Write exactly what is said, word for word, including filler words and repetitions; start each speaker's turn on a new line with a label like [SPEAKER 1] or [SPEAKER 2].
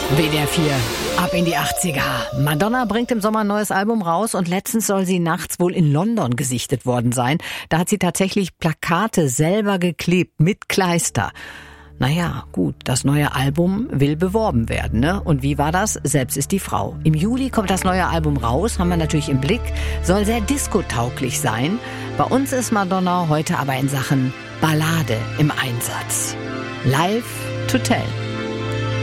[SPEAKER 1] W D R vier, ab in die achtziger. Madonna bringt im Sommer ein neues Album raus und letztens soll sie nachts wohl in London gesichtet worden sein. Da hat sie tatsächlich Plakate selber geklebt mit Kleister. Naja, gut, das neue Album will beworben werden, ne? Und wie war das? Selbst ist die Frau. Im Juli kommt das neue Album raus, haben wir natürlich im Blick. Soll sehr diskotauglich sein. Bei uns ist Madonna heute aber in Sachen Ballade im Einsatz. Live to Tell.